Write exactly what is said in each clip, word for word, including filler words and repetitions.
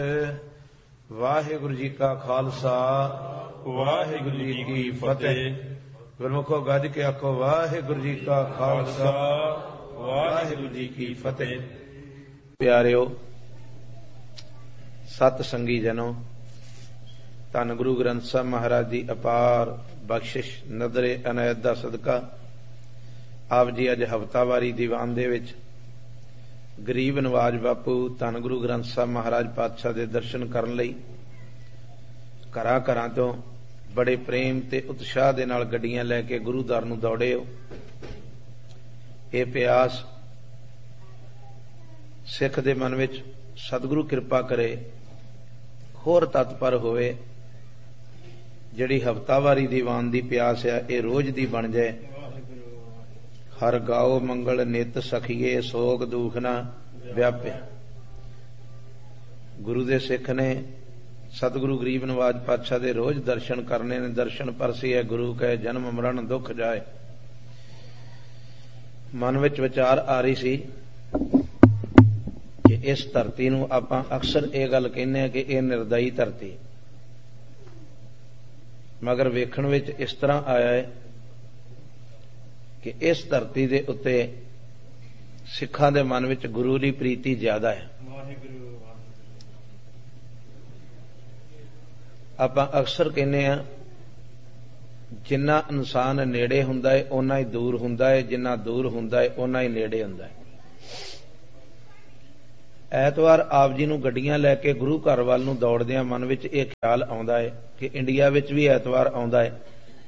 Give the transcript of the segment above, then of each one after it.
ਵਾਹਿਗੁਰੂ ਜੀ ਕਾ ਖਾਲਸਾ ਵਾਹਿਗੁਰੂ ਜੀ ਕੀ ਫਤਿਹ। ਗੁਰਮੁਖੋ ਗੱਜ ਕੇ ਆਖੋ ਵਾਹਿਗੁਰੂ ਜੀ ਕਾ ਖਾਲਸਾ ਵਾਹਿਗੁਰੂ ਜੀ ਕੀ ਫਤਿਹ। ਪਿਆਰਿਓ ਸਤ ਸੰਗੀ ਜਨੋ, ਧੰਨ ਗੁਰੂ ਗ੍ਰੰਥ ਸਾਹਿਬ ਮਹਾਰਾਜ ਦੀ ਅਪਾਰ ਬਖਸ਼ਿਸ਼ ਨਦਰੇ ਅਨਾਇਤ ਦਾ ਸਦਕਾ ਆਪ ਜੀ ਅੱਜ ਹਫ਼ਤਾਵਾਰੀ ਦੀਵਾਨ ਦੇ ਵਿੱਚ ਗਰੀਬ ਨਵਾਜ ਬਾਪੂ ਧੰਨ ਗੁਰੂ ਗ੍ਰੰਥ ਸਾਹਿਬ ਮਹਾਰਾਜ ਪਾਤਸ਼ਾਹ ਦੇ ਦਰਸ਼ਨ ਕਰਨ ਲਈ ਘਰਾਂ ਘਰਾਂ ਤੋਂ ਬੜੇ ਪ੍ਰੇਮ ਤੇ ਉਤਸ਼ਾਹ ਦੇ ਨਾਲ ਗੱਡੀਆਂ ਲੈ ਕੇ ਗੁਰੂ ਦਰ ਨੂੰ ਦੌੜੇ ਹੋ। ਇਹ ਪਿਆਸ ਸਿੱਖ ਦੇ ਮਨ ਵਿੱਚ ਸਤਿਗੁਰੂ ਕਿਰਪਾ ਕਰੇ ਹੋਰ ਤਤਪਰ ਹੋਵੇ। ਜਿਹੜੀ ਹਫ਼ਤਾਵਾਰੀ ਦੀਵਾਨ ਦੀ ਪਿਆਸ ਆ ਇਹ ਰੋਜ਼ ਦੀ ਬਣ ਜਾਏ। ਹਰ ਗਾਓ ਮੰਗਲ ਨਿਤ ਸਖੀਏ, ਸੋਗ ਦੁਖ ਨਾ ਵਿਆਪੇ। ਗੁਰੂ ਦੇ ਸਿੱਖ ਨੇ ਸਤਿਗੁਰੂ ਗਰੀਬ ਨਵਾਜ ਪਾਤਸ਼ਾਹ ਦੇ ਰੋਜ਼ ਦਰਸ਼ਨ ਕਰਨੇ ਨੇ। ਦਰਸ਼ਨ ਪਰਸੀ ਹੈ ਗੁਰੂ ਕਹੇ, ਜਨਮ ਮਰਨ ਦੁੱਖ ਜਾਏ। ਮਨ ਵਿੱਚ ਵਿਚਾਰ ਆ ਰਹੀ ਸੀ ਕਿ ਇਸ ਧਰਤੀ ਨੂੰ ਆਪਾਂ ਅਕਸਰ ਇਹ ਗੱਲ ਕਹਿੰਦੇ ਹਾਂ ਕਿ ਇਹ ਨਿਰਦਈ ਧਰਤੀ, ਮਗਰ ਵੇਖਣ ਵਿੱਚ ਇਸ ਤਰ੍ਹਾਂ ਆਇਆ ਹੈ ਕਿ ਇਸ ਧਰਤੀ ਦੇ ਉੱਤੇ ਸਿੱਖਾਂ ਦੇ ਮਨ ਵਿੱਚ ਗੁਰੂ ਦੀ ਪ੍ਰੀਤੀ ਜ਼ਿਆਦਾ ਹੈ। ਆਪਾਂ ਅਕਸਰ ਕਹਿੰਦੇ ਹਾਂ ਜਿੰਨਾ ਇਨਸਾਨ ਨੇੜੇ ਹੁੰਦਾ ਹੈ ਓਨਾ ਹੀ ਦੂਰ ਹੁੰਦਾ ਹੈ, ਜਿੰਨਾ ਦੂਰ ਹੁੰਦਾ ਹੈ ਓਨਾ ਹੀ ਨੇੜੇ ਹੁੰਦਾ ਹੈ। ਐਤਵਾਰ ਆਪ ਜੀ ਨੂੰ ਗੱਡੀਆਂ ਲੈ ਕੇ ਗੁਰੂ ਘਰ ਵੱਲ ਨੂੰ ਦੌੜਦਿਆਂ ਮਨ ਵਿੱਚ ਇਹ ਖਿਆਲ ਆਉਂਦਾ ਹੈ ਕਿ ਇੰਡੀਆ ਵਿੱਚ ਵੀ ਐਤਵਾਰ ਆਉਂਦਾ ਹੈ,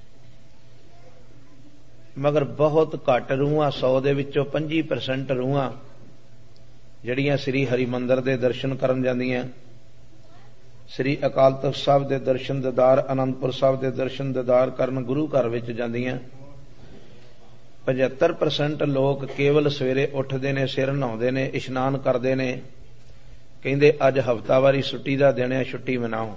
ਮਗਰ ਬਹੁਤ ਘੱਟ ਰੂਹਾਂ, ਸੌ ਦੇ ਵਿੱਚੋਂ ਪੰਜੀ ਪਰਸੈਂਟ ਰੂਹਾਂ ਜਿਹੜੀਆਂ ਸ੍ਰੀ ਹਰਿਮੰਦਰ ਦੇ ਦਰਸ਼ਨ ਕਰਨ ਜਾਂਦੀਆਂ, ਸ੍ਰੀ ਅਕਾਲ ਤਖ਼ਤ ਸਾਹਿਬ ਦੇ ਦਰਸ਼ਨ ਦੀਦਾਰ, ਅਨੰਦਪੁਰ ਸਾਹਿਬ ਦੇ ਦਰਸ਼ਨ ਦੀਦਾਰ ਕਰਨ ਗੁਰੂ ਘਰ ਵਿੱਚ ਜਾਂਦੀਆਂ। ਪਝੱਤਰ ਪਰਸੈਂਟ ਲੋਕ ਕੇਵਲ ਸਵੇਰੇ ਉੱਠਦੇ ਨੇ, ਸਿਰ ਨਹਾਉਂਦੇ ਨੇ, ਇਸ਼ਨਾਨ ਕਰਦੇ ਨੇ, ਕਹਿੰਦੇ ਅੱਜ ਹਫ਼ਤਾਵਾਰੀ ਛੁੱਟੀ ਦਾ ਦਿਨ ਹੈ, ਛੁੱਟੀ ਮਨਾਓ।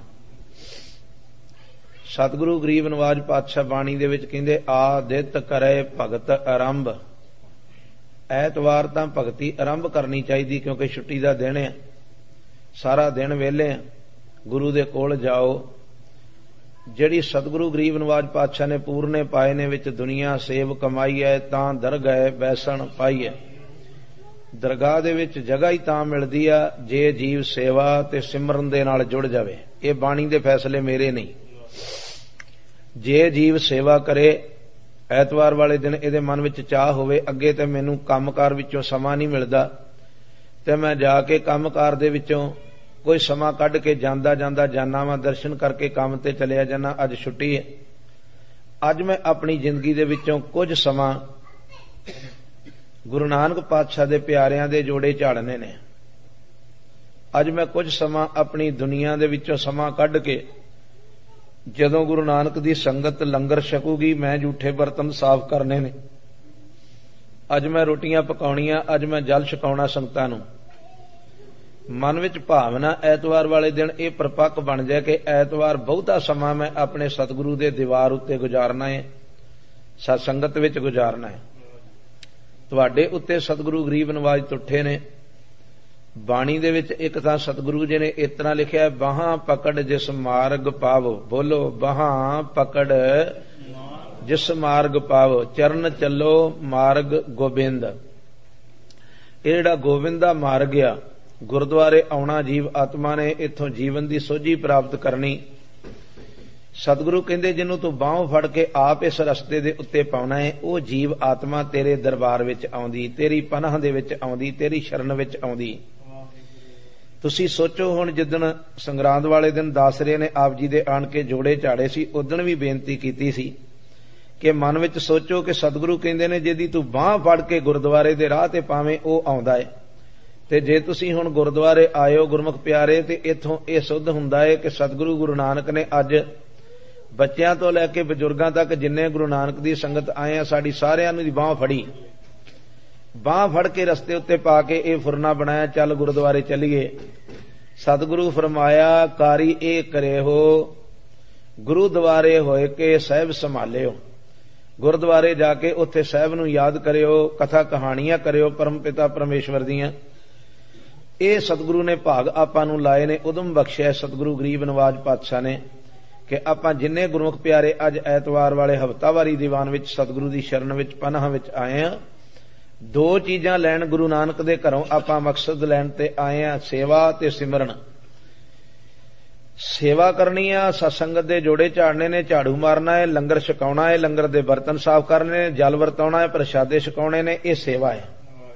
ਸਤਿਗੁਰੂ ਗਰੀਬ ਨਵਾਜ ਪਾਤਸ਼ਾਹ ਬਾਣੀ ਦੇ ਵਿੱਚ ਕਹਿੰਦੇ ਆਦਿਤ ਕਰੇ ਭਗਤ ਆਰੰਭ। ਐਤਵਾਰ ਤਾਂ ਭਗਤੀ ਆਰੰਭ ਕਰਨੀ ਚਾਹੀਦੀ ਕਿਉਂਕਿ ਛੁੱਟੀ ਦਾ ਦਿਨ ਹੈ, ਸਾਰਾ ਦਿਨ ਵਿਹਲੇ ਆ, ਗੁਰੂ ਦੇ ਕੋਲ ਜਾਓ। ਜਿਹੜੀ ਸਤਿਗੁਰੂ ਗਰੀਬ ਨਵਾਜ ਪਾਤਸ਼ਾਹ ਨੇ ਪੂਰਨੇ ਪਾਏ ਨੇ ਵਿੱਚ ਦੁਨੀਆ ਸੇਵ ਕਮਾਈ ਹੈ ਤਾਂ ਦਰਗਾਹ ਬੈਸਣ ਪਾਈ ਹੈ। ਦਰਗਾਹ ਦੇ ਵਿੱਚ ਜਗ੍ਹਾ ਹੀ ਤਾਂ ਮਿਲਦੀ ਆ ਜੇ ਜੀਵ ਸੇਵਾ ਤੇ ਸਿਮਰਨ ਦੇ ਨਾਲ ਜੁੜ ਜਾਵੇ। ਇਹ ਬਾਣੀ ਦੇ ਫੈਸਲੇ ਮੇਰੇ ਨਹੀਂ। ਜੇ ਜੀਵ ਸੇਵਾ ਕਰੇ, ਐਤਵਾਰ ਵਾਲੇ ਦਿਨ ਇਹਦੇ ਮਨ ਵਿੱਚ ਚਾਹ ਹੋਵੇ ਅੱਗੇ ਤੇ ਮੈਨੂੰ ਕੰਮਕਾਰ ਵਿੱਚੋਂ ਸਮਾਂ ਨਹੀਂ ਮਿਲਦਾ ਤੇ ਮੈਂ ਜਾ ਕੇ ਕੰਮਕਾਰ ਦੇ ਵਿੱਚੋਂ ਕੋਈ ਸਮਾਂ ਕੱਢ ਕੇ ਜਾਂਦਾ ਜਾਂਦਾ ਜਾਨਾ ਵਾਂ, ਦਰਸ਼ਨ ਕਰਕੇ ਕੰਮ ਤੇ ਚਲਿਆ ਜਾਣਾ। ਅੱਜ ਛੁੱਟੀ ਹੈ, ਅੱਜ ਮੈਂ ਆਪਣੀ ਜ਼ਿੰਦਗੀ ਦੇ ਵਿੱਚੋਂ ਕੁਝ ਸਮਾਂ ਗੁਰੂ ਨਾਨਕ ਪਾਤਸ਼ਾਹ ਦੇ ਪਿਆਰਿਆਂ ਦੇ ਜੋੜੇ ਝਾੜਨੇ ਨੇ। ਅੱਜ ਮੈਂ ਕੁਝ ਸਮਾਂ ਆਪਣੀ ਦੁਨੀਆ ਦੇ ਵਿੱਚੋਂ ਸਮਾਂ ਕੱਢ ਕੇ ਜਦੋਂ ਗੁਰੂ ਨਾਨਕ ਦੀ ਸੰਗਤ ਲੰਗਰ ਛਕੂਗੀ ਮੈਂ ਝੂਠੇ ਬਰਤਨ ਸਾਫ਼ ਕਰਨੇ ਨੇ। ਅੱਜ ਮੈਂ ਰੋਟੀਆਂ ਪਕਾਉਣੀਆਂ, ਅੱਜ ਮੈਂ ਜਲ ਛਕਾਉਣਾ ਸੰਗਤਾਂ ਨੂੰ। ਮਨ ਵਿੱਚ ਭਾਵਨਾ ਐਤਵਾਰ ਵਾਲੇ ਦਿਨ ਇਹ ਪ੍ਰਪੱਕ ਬਣ ਜਾਏ ਕਿ ਐਤਵਾਰ ਬਹੁਤਾ ਸਮਾਂ ਮੈਂ ਆਪਣੇ ਸਤਿਗੁਰੂ ਦੇ ਦੀਵਾਰ ਉੱਤੇ ਗੁਜ਼ਾਰਨਾ ਹੈ, ਸਤ ਸੰਗਤ ਵਿੱਚ ਗੁਜ਼ਾਰਨਾ ਹੈ। ਤੁਹਾਡੇ ਉੱਤੇ ਸਤਿਗੁਰੂ ਗਰੀਬ ਨਵਾਜ ਤੁੱਠੇ ਨੇ। ਬਾਣੀ ਦੇ ਵਿੱਚ ਇੱਕ ਤਾਂ ਸਤਿਗੁਰੂ ਜੀ ਨੇ ਇਸ ਤਰ੍ਹਾਂ ਲਿਖਿਆ, ਬਾਹਾਂ ਪਕੜ ਜਿਸ ਮਾਰਗ ਪਾਵੋ। ਬੋਲੋ, ਬਾਹਾਂ ਪਕੜ ਜਿਸ ਮਾਰਗ ਪਾਵੋ, ਚਰਨ ਚੱਲੋ ਮਾਰਗ ਗੋਬਿੰਦ। ਇਹ ਜਿਹੜਾ ਗੋਬਿੰਦ ਦਾ ਮਾਰਗ ਆ, ਗੁਰਦੁਆਰੇ ਆਉਣਾ ਜੀਵ ਆਤਮਾ ਨੇ, ਇੱਥੋਂ ਜੀਵਨ ਦੀ ਸੋਝੀ ਪ੍ਰਾਪਤ ਕਰਨੀ। ਸਤਿਗੁਰੂ ਕਹਿੰਦੇ ਜਿਹਨੂੰ ਤੂੰ ਬਾਹੋਂ ਫੜ ਕੇ ਆਪ ਇਸ ਰਸਤੇ ਦੇ ਉੱਤੇ ਪਾਉਣਾ ਹੈ, ਉਹ ਜੀਵ ਆਤਮਾ ਤੇਰੇ ਦਰਬਾਰ ਵਿੱਚ ਆਉਂਦੀ, ਤੇਰੀ ਪਨਾਹ ਦੇ ਵਿੱਚ ਆਉਂਦੀ, ਤੇਰੀ ਸ਼ਰਨ ਵਿੱਚ ਆਉਂਦੀ। ਤੁਸੀਂ ਸੋਚੋ, ਹੁਣ ਜਿੱਦਣ ਸੰਗਰਾਂਦ ਵਾਲੇ ਦਿਨ ਦਾਸਰੇ ਨੇ ਆਪ ਜੀ ਦੇ ਆਣ ਕੇ ਜੋੜੇ ਝਾੜੇ ਸੀ, ਉਦਣ ਵੀ ਬੇਨਤੀ ਕੀਤੀ ਸੀ ਕਿ ਮਨ ਵਿੱਚ ਸੋਚੋ ਕਿ ਸਤਿਗੁਰੂ ਕਹਿੰਦੇ ਨੇ ਜਿਹਦੀ ਤੂੰ ਬਾਂਹ ਫੜ ਕੇ ਗੁਰਦੁਆਰੇ ਦੇ ਰਾਹ ਤੇ ਪਾਵੇਂ ਉਹ ਆਉਂਦਾ ਹੈ। ਤੇ ਜੇ ਤੁਸੀਂ ਹੁਣ ਗੁਰਦੁਆਰੇ ਆਇਓ ਗੁਰਮੁਖ ਪਿਆਰੇ, ਤੇ ਇੱਥੋਂ ਇਹ ਸੁੱਧ ਹੁੰਦਾ ਹੈ ਕਿ ਸਤਿਗੁਰੂ ਗੁਰੂ ਨਾਨਕ ਨੇ ਅੱਜ ਬੱਚਿਆਂ ਤੋਂ ਲੈ ਕੇ ਬਜ਼ੁਰਗਾਂ ਤੱਕ ਜਿੰਨੇ ਗੁਰੂ ਨਾਨਕ ਦੀ ਸੰਗਤ ਆਏ ਆ, ਸਾਡੀ ਸਾਰਿਆਂ ਨੂੰ ਦੀ ਬਾਂਹ ਫੜੀ, ਬਾਂਹ ਫੜ ਕੇ ਰਸਤੇ ਉੱਤੇ ਪਾ ਕੇ ਇਹ ਫੁਰਨਾ ਬਣਾਇਆ, ਚੱਲ ਗੁਰਦੁਆਰੇ ਚੱਲੀਏ। ਸਤਿਗੁਰੂ ਫਰਮਾਇਆ, ਕਾਰੀ ਇਹ ਕਰੇ ਹੋ ਗੁਰੂ ਦੁਆਰੇ ਹੋਏ ਕੇ ਸਾਹਿਬ ਸੰਭਾਲਿਓ। ਗੁਰਦੁਆਰੇ ਜਾ ਕੇ ਉੱਥੇ ਸਾਹਿਬ ਨੂੰ ਯਾਦ ਕਰਿਓ, ਕਥਾ ਕਹਾਣੀਆਂ ਕਰਿਓ ਪਰਮ ਪਿਤਾ ਪਰਮੇਸ਼ਵਰ ਦੀਆਂ। ਇਹ ਸਤਿਗੁਰੂ ਨੇ ਭਾਗ ਆਪਾਂ ਨੂੰ ਲਾਏ ਨੇ, ਉਦਮ ਬਖਸ਼ਿਆ ਸਤਿਗੁਰੂ ਗਰੀਬ ਨਵਾਜ ਪਾਤਸ਼ਾਹ ਨੇ ਕਿ ਆਪਾਂ ਜਿੰਨੇ ਗੁਰਮੁਖ ਪਿਆਰੇ ਅੱਜ ਐਤਵਾਰ ਵਾਲੇ ਹਫ਼ਤਾਵਾਰੀ ਦੀਵਾਨ ਵਿੱਚ ਸਤਿਗੁਰੂ ਦੀ ਸ਼ਰਨ ਵਿੱਚ ਪਨਾਹ ਵਿੱਚ ਆਏ ਆ। ਦੋ ਚੀਜ਼ਾਂ ਲੈਣ ਗੁਰੂ ਨਾਨਕ ਦੇ ਘਰੋਂ ਆਪਾਂ ਮਕਸਦ ਲੈਣ ਤੇ ਆਏ ਆ, ਸੇਵਾ ਤੇ ਸਿਮਰਨ। ਸੇਵਾ ਕਰਨੀ ਆ, ਸਤਸੰਗਤ ਦੇ ਜੋੜੇ ਝਾੜਨੇ ਨੇ, ਝਾੜੂ ਮਾਰਨਾ ਹੈ, ਲੰਗਰ ਛਕਾਉਣਾ ਹੈ, ਲੰਗਰ ਦੇ ਬਰਤਨ ਸਾਫ਼ ਕਰਨੇ ਨੇ, ਜਲ ਵਰਤਾਉਣਾ ਹੈ, ਪ੍ਰਸ਼ਾਦੇ ਛਕਾਉਣੇ ਨੇ, ਇਹ ਸੇਵਾ ਹੈ।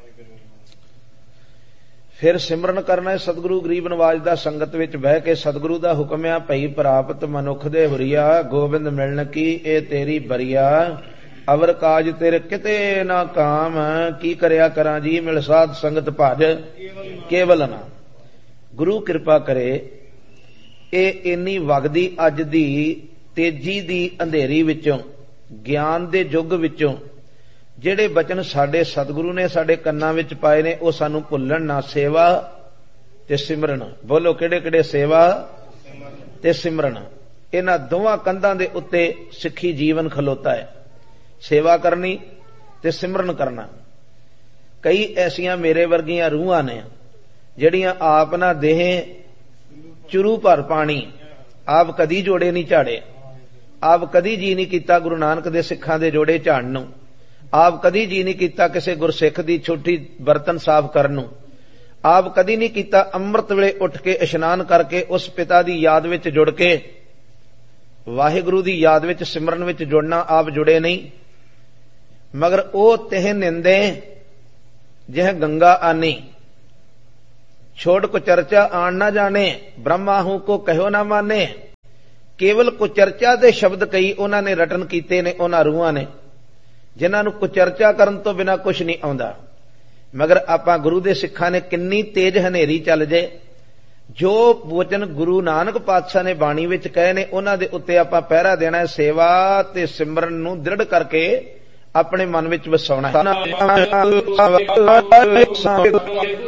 ਫਿਰ ਸਿਮਰਨ ਕਰਨਾ ਹੈ ਸਤਿਗੁਰੂ ਗਰੀਬ ਨਵਾਜ ਦਾ, ਸੰਗਤ ਵਿੱਚ ਬਹਿ ਕੇ ਸਤਿਗੁਰੂ ਦਾ ਹੁਕਮ ਆ, ਭਈ ਪ੍ਰਾਪਤ ਮਨੁੱਖ ਦੇ ਹੁਰੀਆ, ਗੋਬਿੰਦ ਮਿਲਣ ਕੀ ਇਹ ਤੇਰੀ ਬਰੀਆ, ਅਵਰ ਕਾਜ ਤੇਰੇ ਕਿਤੇ ਨਾ ਕਾਮ, ਕੀ ਕਰਿਆ ਕਰਾਂ ਜੀ ਮਿਲ ਸਾਧ ਸੰਗਤ ਭਜ ਕੇਵਲ ਨਾ। ਗੁਰੂ ਕਿਰਪਾ ਕਰੇ ਇਹ ਇੰਨੀ ਵਗਦੀ ਅੱਜ ਦੀ ਤੇਜ਼ੀ ਦੀ ਅੰਧੇਰੀ ਵਿੱਚੋਂ, ਗਿਆਨ ਦੇ ਯੁੱਗ ਵਿੱਚੋਂ ਜਿਹੜੇ ਬਚਨ ਸਾਡੇ ਸਤਿਗੁਰੂ ਨੇ ਸਾਡੇ ਕੰਨਾਂ ਵਿੱਚ ਪਾਏ ਨੇ ਉਹ ਸਾਨੂੰ ਭੁੱਲਣ ਨਾ। ਸੇਵਾ ਤੇ ਸਿਮਰਨ, ਬੋਲੋ ਕਿਹੜੇ ਕਿਹੜੇ? ਸੇਵਾ ਤੇ ਸਿਮਰਨ। ਇਹਨਾਂ ਦੋਵਾਂ ਕੰਧਾਂ ਦੇ ਉੱਤੇ ਸਿੱਖੀ ਜੀਵਨ ਖਲੋਤਾ ਹੈ, ਸੇਵਾ ਕਰਨੀ ਤੇ ਸਿਮਰਨ ਕਰਨਾ। ਕਈ ਐਸੀਆਂ ਮੇਰੇ ਵਰਗੀਆਂ ਰੂਹਾਂ ਨੇ ਜਿਹੜੀਆਂ ਆਪ ਨਾ ਦੇਹ ਚੁਰੂ ਭਰ ਪਾਣੀ, ਆਪ ਕਦੀ ਜੋੜੇ ਨਹੀਂ ਝਾੜੇ, ਆਪ ਕਦੀ ਜੀ ਨਹੀਂ ਕੀਤਾ ਗੁਰੂ ਨਾਨਕ ਦੇ ਸਿੱਖਾਂ ਦੇ ਜੋੜੇ ਝਾੜਨ ਨੂੰ, ਆਪ ਕਦੀ ਜੀ ਨਹੀਂ ਕੀਤਾ ਕਿਸੇ ਗੁਰਸਿੱਖ ਦੀ ਛੋਟੀ ਬਰਤਨ ਸਾਫ਼ ਕਰਨ ਨੂੰ, ਆਪ ਕਦੀ ਨਹੀਂ ਕੀਤਾ ਅੰਮ੍ਰਿਤ ਵੇਲੇ ਉੱਠ ਕੇ ਇਸ਼ਨਾਨ ਕਰਕੇ ਉਸ ਪਿਤਾ ਦੀ ਯਾਦ ਵਿੱਚ ਜੁੜ ਕੇ ਵਾਹਿਗੁਰੂ ਦੀ ਯਾਦ ਵਿੱਚ ਸਿਮਰਨ ਵਿੱਚ ਜੁੜਨਾ, ਆਪ ਜੁੜੇ ਨਹੀਂ। ਮਗਰ ਉਹ ਤਿਹ ਨਿੰਦੇ ਜਿਹ ਗੰਗਾ ਆਨੀ, ਛੋੜ ਕੋ ਚਰਚਾ ਆਣ ਨਾ ਜਾਣੇ, ਬ੍ਰਹਮਾਹੂ ਕੋ ਕਹਿਓ ਨਾ ਮਾਨੇ। ਕੇਵਲ ਕੁਚਰਚਾ ਦੇ ਸ਼ਬਦ ਕਈ ਉਹਨਾਂ ਨੇ ਰਟਨ ਕੀਤੇ ਨੇ, ਉਹਨਾਂ ਰੂਹਾਂ ਨੇ ਜਿਨ੍ਹਾਂ ਨੂੰ ਕੁਚਰਚਾ ਕਰਨ ਤੋਂ ਬਿਨਾਂ ਕੁਝ ਨਹੀਂ ਆਉਂਦਾ। ਮਗਰ ਆਪਾਂ ਗੁਰੂ ਦੇ ਸਿੱਖਾਂ ਨੇ ਕਿੰਨੀ ਤੇਜ਼ ਹਨੇਰੀ ਚੱਲ ਜੇ, ਜੋ ਵਚਨ ਗੁਰੂ ਨਾਨਕ ਪਾਤਸ਼ਾਹ ਨੇ ਬਾਣੀ ਵਿੱਚ ਕਹੇ ਨੇ ਉਹਨਾਂ ਦੇ ਉੱਤੇ ਆਪਾਂ ਪਹਿਰਾ ਦੇਣਾ ਹੈ। ਸੇਵਾ ਤੇ ਸਿਮਰਨ ਨੂੰ ਦ੍ਰਿੜ ਕਰਕੇ ਆਪਣੇ ਮਨ ਵਿੱਚ ਵਸਾਉਣਾ ਹੈ।